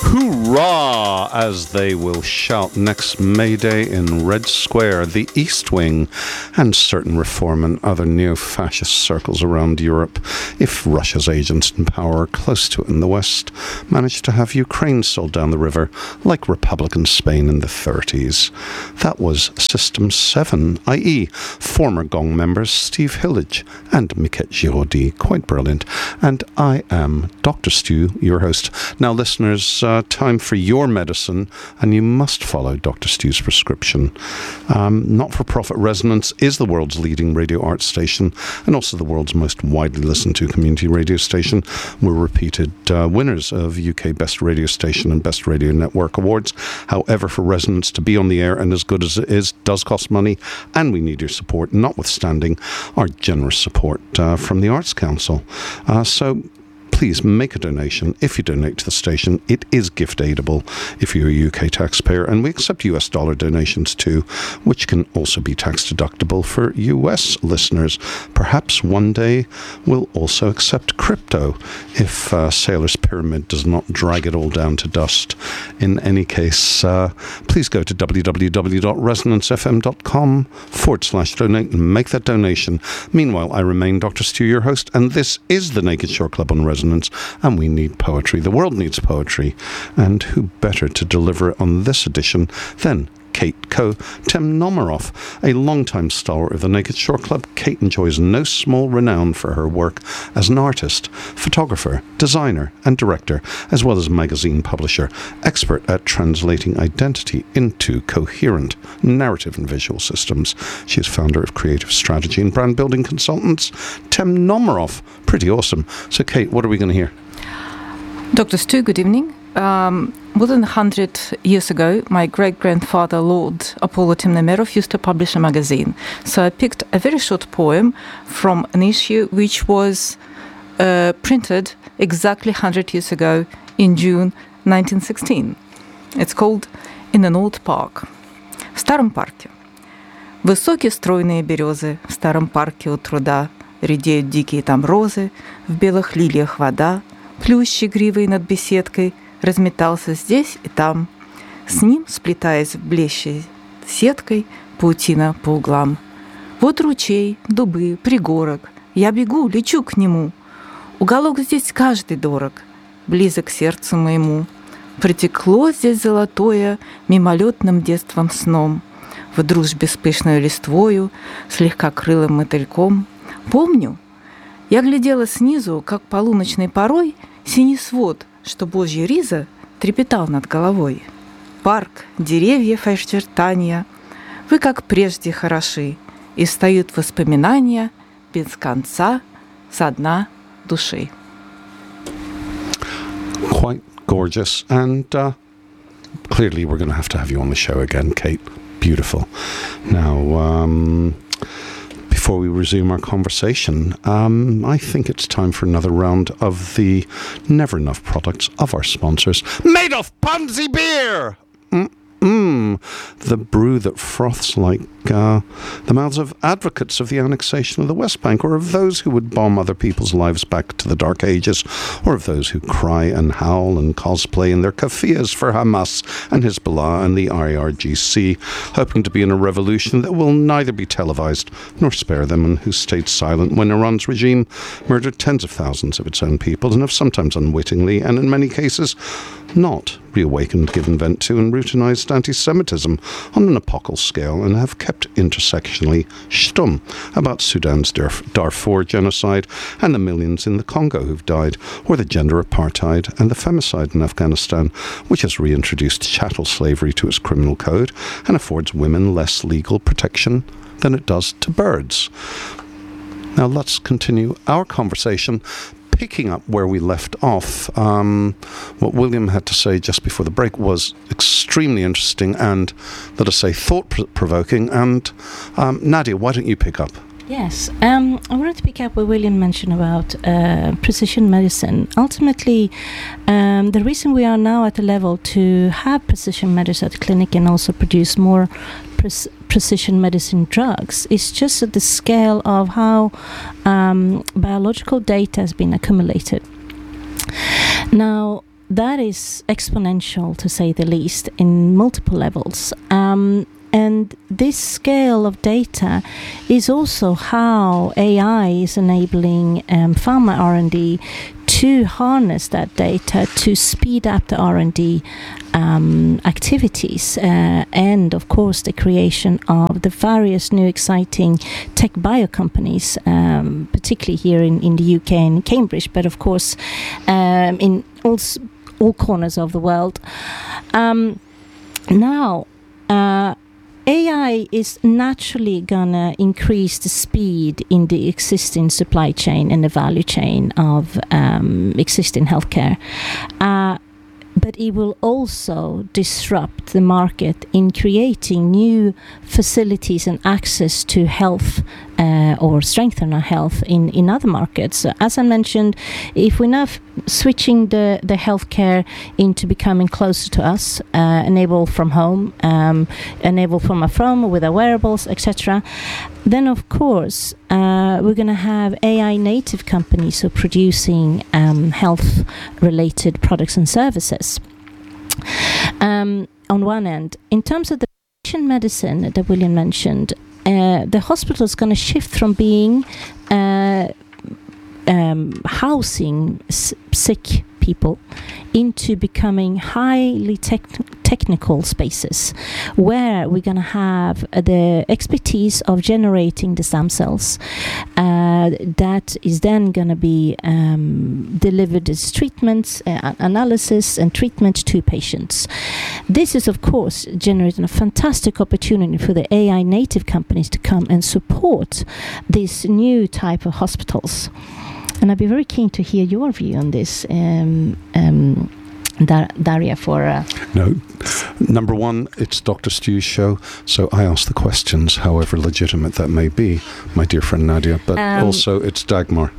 Hoorah! As they will shout next May Day in Red Square, the East Wing, and certain reform and other neo-fascist circles around Europe, if Russia's agents in power close to it in the West manage to have Ukraine sold down the river like Republican Spain in the 30s. That was System 7, i.e. former Gong members Steve Hillage and Miquette Giraudy. Quite brilliant. And I am Dr. Stu, your host. Now, listeners, time for your medicine, and you must follow Dr. Stu's prescription. Not-for-profit Resonance is the world's leading radio art station and also the world's most widely listened to community radio station. We're repeated winners of UK Best Radio Station and Best Radio Network awards. However, for Resonance to be on the air and as good as it is does cost money, and we need your support, notwithstanding our generous support from the Arts Council. So please make a donation. If you donate to the station, it is gift-aidable if you're a UK taxpayer, and we accept US dollar donations too, which can also be tax-deductible for US listeners. Perhaps one day we'll also accept crypto if Sailor's Pyramid does not drag it all down to dust. In any case, please go to www.resonancefm.com/donate and make that donation. Meanwhile, I remain Dr. Stu, your host, and this is the Naked Shore Club on Resonance. And we need poetry. The world needs poetry. And who better to deliver it on this edition than Kate Temnomaroff, a longtime stalwart of the Naked Shore Club. Kate enjoys no small renown for her work as an artist, photographer, designer, and director, as well as magazine publisher, expert at translating identity into coherent narrative and visual systems. She is founder of Creative Strategy and Brand Building Consultants. Temnomaroff, pretty awesome. So, Kate, what are we going to hear? Dr. Stu, good evening. More than 100 years ago, my great-grandfather, Lord Apollo Temnomaroff, used to publish a magazine. So I picked a very short poem from an issue which was printed exactly 100 years ago in June 1916. It's called «In an Old Park». В старом парке. Высокие стройные березы, в старом парке у труда, редеют дикие там розы, в белых лилиях вода, плющ игривый над беседкой разметался здесь и там, с ним, сплетаясь в блеще сеткой, паутина по углам. Вот ручей, дубы, пригорок, я бегу, лечу к нему. Уголок здесь каждый дорог, близок к сердцу моему. Протекло здесь золотое мимолетным детством сном, в дружбе с пышной листвою, слегка крылым мотыльком. Помню, я глядела снизу, как полуночной порой синий свод, что божья риза, трепетал над головой. Парк, деревьев и очертания, вы, как прежде, хороши, и встают воспоминания без конца со дна души. Quite gorgeous, and clearly we're going to have you on the show again, Kate. Beautiful. Now, before we resume our conversation, I think it's time for another round of the never enough products of our sponsors. Madoff Ponzi Beer! The brew that froths like the mouths of advocates of the annexation of the West Bank, or of those who would bomb other people's lives back to the Dark Ages, or of those who cry and howl and cosplay in their keffiyehs for Hamas and Hezbollah and the IRGC, hoping to be in a revolution that will neither be televised nor spare them, and who stayed silent when Iran's regime murdered tens of thousands of its own people, and have sometimes unwittingly, and in many cases not, reawakened, given vent to, and routinized anti-Semitism on an apocal scale, and have kept intersectionally stum about Sudan's Darfur genocide and the millions in the Congo who've died, or the gender apartheid and the femicide in Afghanistan, which has reintroduced chattel slavery to its criminal code and affords women less legal protection than it does to birds. Now let's continue our conversation, picking up where we left off. What William had to say just before the break was extremely interesting and, let us say, thought-provoking. And Nadia, why don't you pick up? Yes, I wanted to pick up what William mentioned about precision medicine. Ultimately, the reason we are now at a level to have precision medicine at the clinic and also produce more precision medicine drugs is just at the scale of how biological data has been accumulated. Now, that is exponential, to say the least, in multiple levels. And this scale of data is also how AI is enabling pharma R&D to harness that data to speed up the R&D activities and, of course, the creation of the various new exciting tech bio companies, particularly here in the UK and Cambridge, but of course in all corners of the world. Now, AI is naturally gonna increase the speed in the existing supply chain and the value chain of existing healthcare. But it will also disrupt the market in creating new facilities and access to health or strengthen our health in other markets. As I mentioned, if we're now switching the healthcare into becoming closer to us, enable from home, enable from our phone with our wearables, etc., then of course we're going to have AI native companies who are producing health related products and services. On one end, in terms of the precision medicine that William mentioned, the hospital is going to shift from being housing sick people into becoming highly technical spaces where we're going to have the expertise of generating the stem cells that is then going to be delivered as treatments, analysis and treatment to patients. This is of course generating a fantastic opportunity for the AI native companies to come and support this new type of hospitals. And I'd be very keen to hear your view on this, Daria, for... No. Number one, it's Dr. Stu's show, so I ask the questions, however legitimate that may be, my dear friend Nadia. But also, it's Dagmar.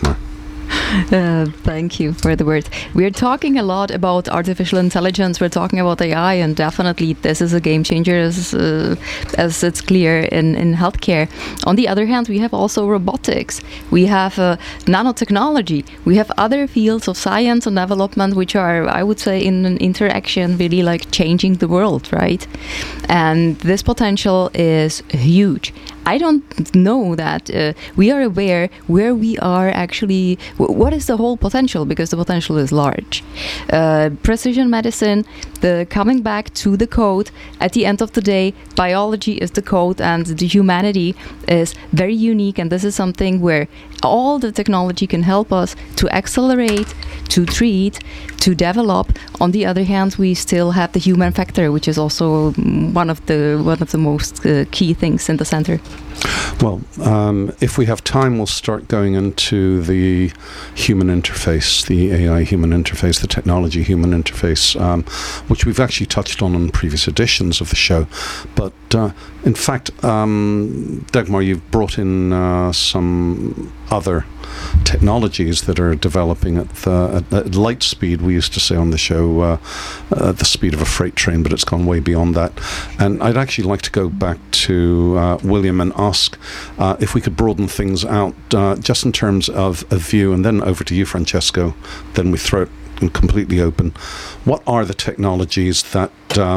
Thank you for the words. We're talking a lot about artificial intelligence. We're talking about AI, and definitely this is a game changer, as it's clear in healthcare. On the other hand, we have also robotics. We have nanotechnology. We have other fields of science and development which are, I would say, in an interaction really like changing the world, right? And this potential is huge. I don't know that we are aware where we are actually, what is the whole potential, because the potential is large. Precision medicine, the coming back to the code, at the end of the day, biology is the code and the humanity is very unique, and this is something where all the technology can help us to accelerate, to treat, to develop. On the other hand, we still have the human factor, which is also one of the most key things in the center. Well, if we have time, we'll start going into the human interface, the AI human interface, the technology human interface, which we've actually touched on previous editions of the show. But in fact, Dagmar, you've brought in some other technologies that are developing at light speed. We used to say on the show the speed of a freight train, but it's gone way beyond that. And I'd actually like to go back to William and ask if we could broaden things out just in terms of a view, and then over to you, Francesco. Then we throw it completely open. What are the technologies that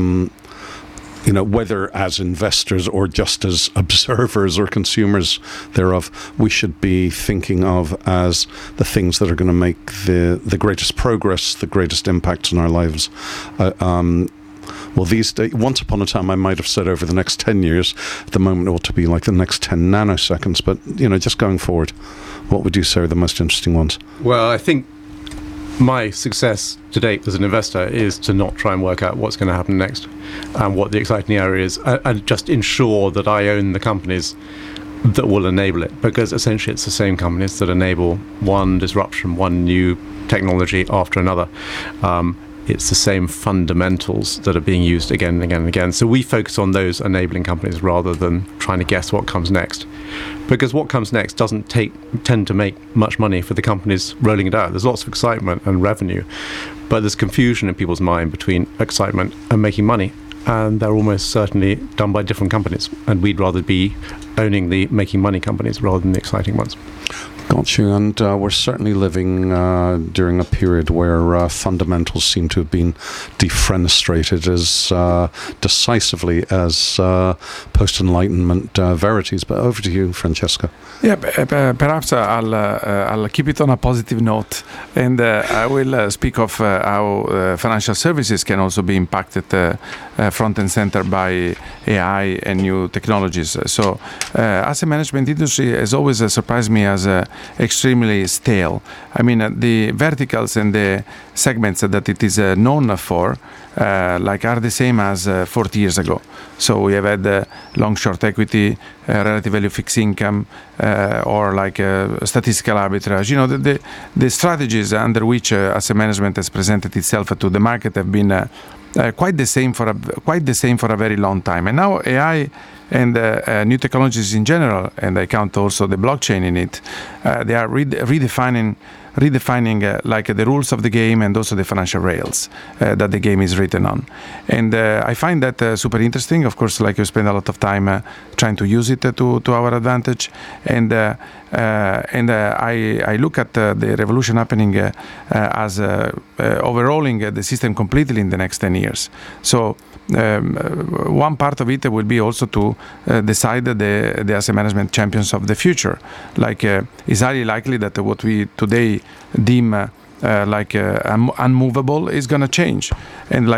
whether as investors or just as observers or consumers thereof, we should be thinking of as the things that are going to make the greatest progress, the greatest impact in our lives? Well, these days, once upon a time, I might have said over the next 10 years. At the moment, it ought to be like the next 10 nanoseconds. But, just going forward, what would you say are the most interesting ones? Well, I think my success to date as an investor is to not try and work out what's going to happen next and what the exciting area is, and just ensure that I own the companies that will enable it, because essentially it's the same companies that enable one disruption, one new technology after another. It's the same fundamentals that are being used again and again and again. So we focus on those enabling companies rather than trying to guess what comes next. Because what comes next doesn't tend to make much money for the companies rolling it out. There's lots of excitement and revenue, but there's confusion in people's mind between excitement and making money. And they're almost certainly done by different companies. And we'd rather be owning the making money companies rather than the exciting ones. Got you. And we're certainly living during a period where fundamentals seem to have been defenestrated as decisively as post-Enlightenment verities. But over to you, Francesca. Yeah, perhaps I'll keep it on a positive note, and I will speak of how financial services can also be impacted front and center by AI and new technologies. So, asset management industry has always surprised me as extremely stale. I mean, the verticals and the segments that it is known for, are the same as 40 years ago. So we have had long-short equity, relative value fixed income, or statistical arbitrage. You know, the strategies under which asset management has presented itself to the market have been quite the same for a very long time. And now AI and new technologies in general, and I count also the blockchain in it, they are redefining the rules of the game and also the financial rails that the game is written on. And I find that super interesting. Of course, you spend a lot of time trying to use it to our advantage. And I look at the revolution happening as overhauling the system completely in the next 10 years. So one part of it will be also to decide the asset management champions of the future. It's highly likely that what we today deem unmovable is going to change, and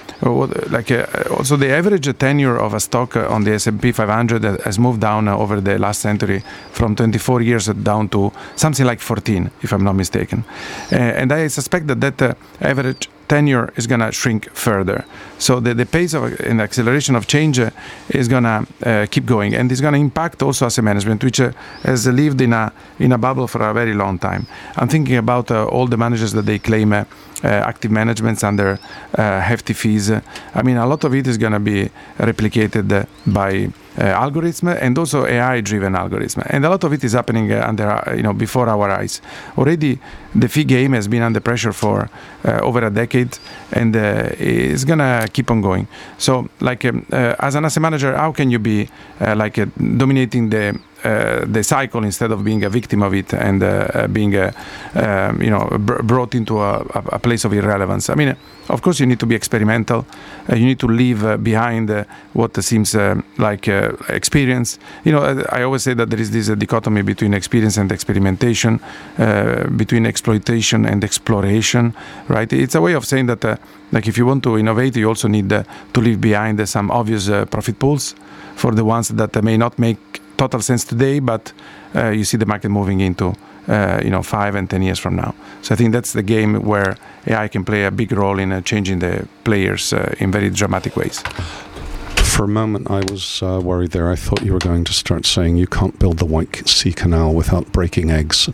also the average tenure of a stock on the S&P 500 has moved down over the last century from 24 years down to something like 14, if I'm not mistaken, and I suspect that average tenure is going to shrink further. So the pace of and acceleration of change is going to keep going, and it's going to impact also asset management, which has lived in a bubble for a very long time. I'm thinking about all the managers that they claim active managements under hefty fees. I mean, a lot of it is going to be replicated by algorithm and also AI-driven algorithm, and a lot of it is happening before our eyes. Already, the fee game has been under pressure for over a decade, and it's gonna keep on going. So, as an asset manager, how can you be dominating the cycle instead of being a victim of it and being brought into a place of irrelevance? I mean, of course, you need to be experimental. You need to leave behind what seems like experience. You know, I always say that there is this dichotomy between experience and experimentation, between exploitation and exploration, right? It's a way of saying that, if you want to innovate, you also need to leave behind some obvious profit pools for the ones that may not make total sense today, but you see the market moving into 5 and 10 years from now. So I think that's the game where AI can play a big role in changing the players in very dramatic ways. For a moment, I was worried there. I thought you were going to start saying you can't build the White Sea Canal without breaking eggs,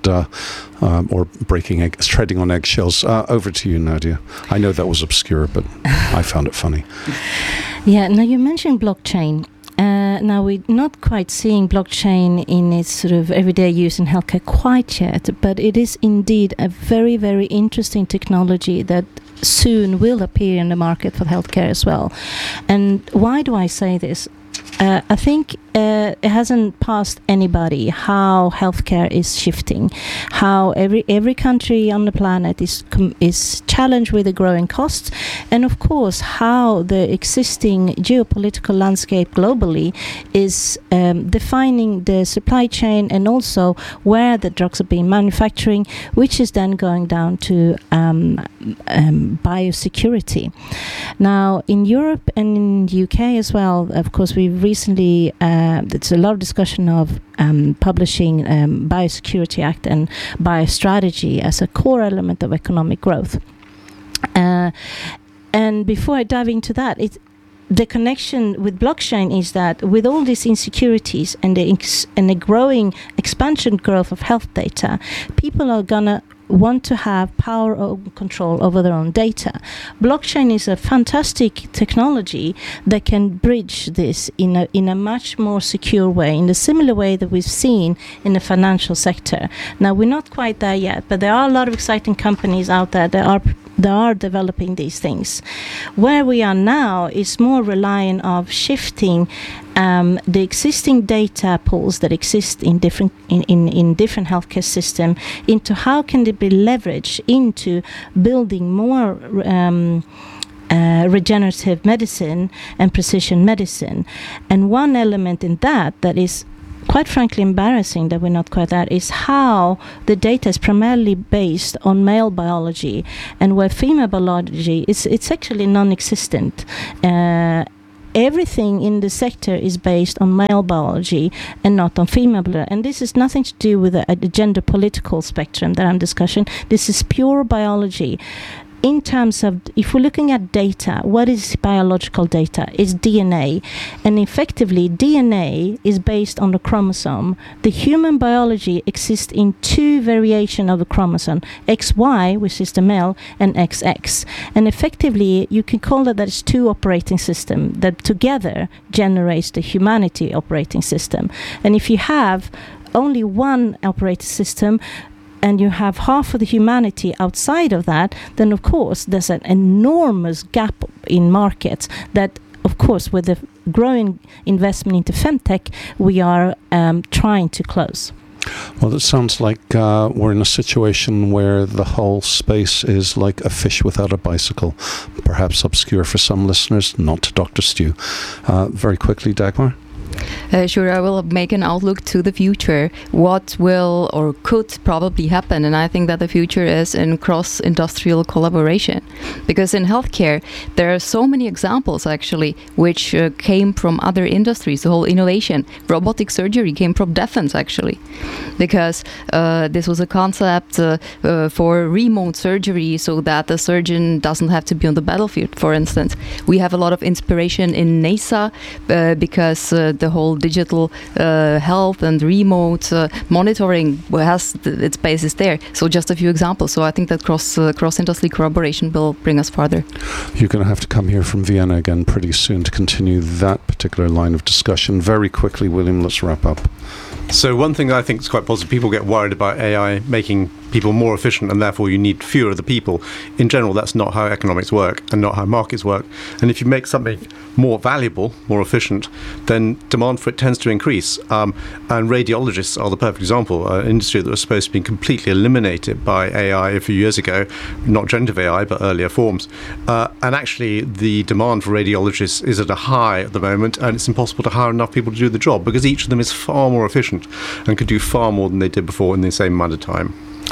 or breaking eggs, treading on eggshells. Over to you, Nadia. I know that was obscure, but I found it funny. Yeah, now you mentioned blockchain. Now we're not quite seeing blockchain in its sort of everyday use in healthcare quite yet, but it is indeed a very, very interesting technology that soon will appear in the market for healthcare as well. And why do I say this? I think it hasn't passed anybody how healthcare is shifting, how every country on the planet is challenged with the growing costs, and of course how the existing geopolitical landscape globally is defining the supply chain and also where the drugs are being manufacturing, which is then going down to biosecurity. Now in Europe and in the UK as well, of course, we've recently there's a lot of discussion of publishing Biosecurity Act and biostrategy as a core element of economic growth. And before I dive into that, the connection with blockchain is that with all these insecurities and the growing expansion growth of health data, people are gonna want to have power or control over their own data. Blockchain is a fantastic technology that can bridge this in a much more secure way, in the similar way that we've seen in the financial sector. Now, we're not quite there yet, but there are a lot of exciting companies out there that are they are developing these things. Where we are now is more relying of shifting the existing data pools that exist in different healthcare system into how can they be leveraged into building more regenerative medicine and precision medicine. And one element in that is quite frankly embarrassing that we're not quite at is how the data is primarily based on male biology, and where female biology it's actually non-existent. Everything in the sector is based on male biology and not on female biology. And this is nothing to do with the gender political spectrum that I'm discussing. This is pure biology. In terms of, if we're looking at data, what is biological data? It's DNA. And effectively, DNA is based on the chromosome. The human biology exists in two variations of the chromosome, XY, which is the male, and XX. And effectively, you can call it that it's two operating systems that together generates the humanity operating system. And if you have only one operating system, and you have half of the humanity outside of that, then of course there's an enormous gap in markets that, of course, with the growing investment into femtech, we are trying to close. Well, it sounds like we're in a situation where the whole space is like a fish without a bicycle. Perhaps obscure for some listeners, not to Dr. Stu. Very quickly, Dagmar? Sure, I will make an outlook to the future. What will or could probably happen, and I think that the future is in cross-industrial collaboration. Because in healthcare, there are so many examples actually which came from other industries. The whole innovation, robotic surgery came from defense actually, because this was a concept for remote surgery so that the surgeon doesn't have to be on the battlefield, for instance. We have a lot of inspiration in NASA because the whole digital health and remote monitoring has its basis there. So just a few examples. So I think that cross-industry collaboration will bring us farther. You're going to have to come here from Vienna again pretty soon to continue that particular line of discussion. Very quickly, William, let's wrap up. So one thing I think is quite positive, people get worried about AI making people more efficient and therefore you need fewer of the people. In general, that's not how economics work and not how markets work. And if you make something more valuable, more efficient, then demand for it tends to increase. And radiologists are the perfect example, an industry that was supposed to be completely eliminated by AI a few years ago, not generative AI, but earlier forms. And actually, the demand for radiologists is at a high at the moment, and it's impossible to hire enough people to do the job because each of them is far more efficient and could do far more than they did before in the same amount of time.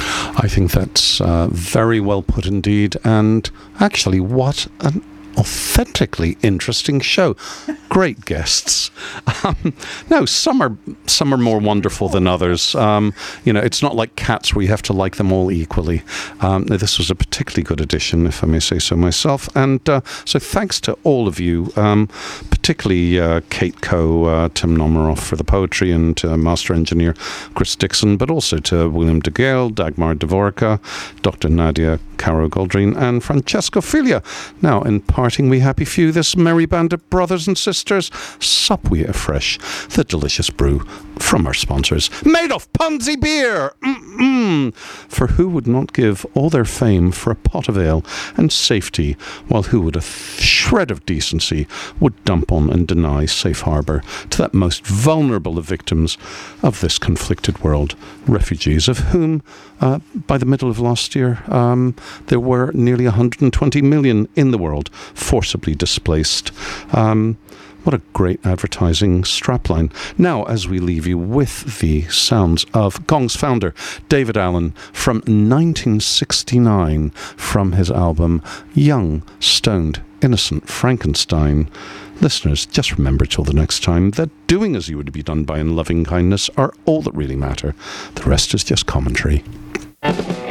I think that's very well put indeed, and actually what an authentically interesting show. Great guests. No, some are more wonderful than others. It's not like cats where you have to like them all equally. This was a particularly good edition, if I may say so myself. And so thanks to all of you, particularly Kate Coe, Tim Nomeroff for the poetry, and Master Engineer Chris Dixon, but also to William de Gale, Dagmar Dvorka, Dr. Nadia Caro Goldreen, and Francesco Filia. Now, in parting, we happy few this merry band of brothers and sisters, sup we afresh the delicious brew from our sponsors, made of Ponzi beer. For who would not give all their fame for a pot of ale and safety, while who with a shred of decency would dump on and deny safe harbour to that most vulnerable of victims of this conflicted world, refugees, of whom by the middle of last year there were nearly 120 million in the world forcibly displaced. What a great advertising strapline. Now, as we leave you with the sounds of Gong's founder, David Allen, from 1969, from his album Young, Stoned, Innocent Frankenstein. Listeners, just remember till the next time that doing as you would be done by in loving kindness are all that really matter. The rest is just commentary.